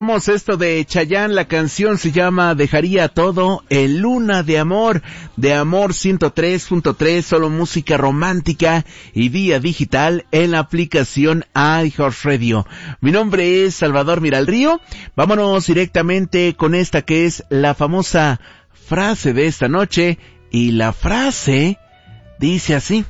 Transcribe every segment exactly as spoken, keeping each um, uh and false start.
Vamos, esto de Chayanne, la canción se llama Dejaría Todo en Luna de Amor, de Amor ciento tres punto tres, solo música romántica y vía digital en la aplicación iHeartRadio. Mi nombre es Salvador Miralrío. Vámonos directamente con esta que es la famosa frase de esta noche, y la frase dice así: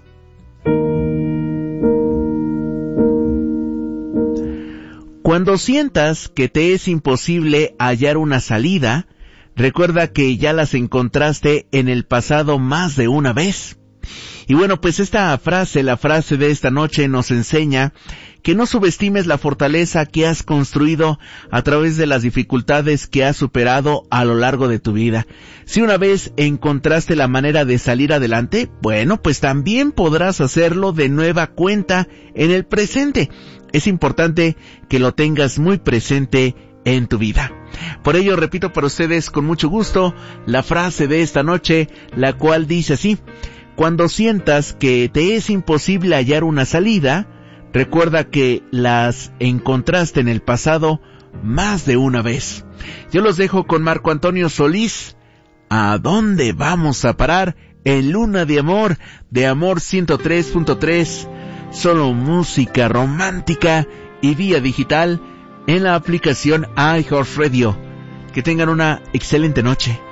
cuando sientas que te es imposible hallar una salida, recuerda que ya las encontraste en el pasado más de una vez. Y bueno, pues esta frase, la frase de esta noche, nos enseña que no subestimes la fortaleza que has construido a través de las dificultades que has superado a lo largo de tu vida. Si una vez encontraste la manera de salir adelante, bueno, pues también podrás hacerlo de nueva cuenta en el presente. Es importante que lo tengas muy presente en tu vida. Por ello, repito para ustedes con mucho gusto la frase de esta noche, la cual dice así: cuando sientas que te es imposible hallar una salida, recuerda que las encontraste en el pasado más de una vez. Yo los dejo con Marco Antonio Solís. ¿A dónde vamos a parar? En Luna de Amor, de Amor ciento tres punto tres. Solo música romántica y vía digital en la aplicación iHeartRadio. Que tengan una excelente noche.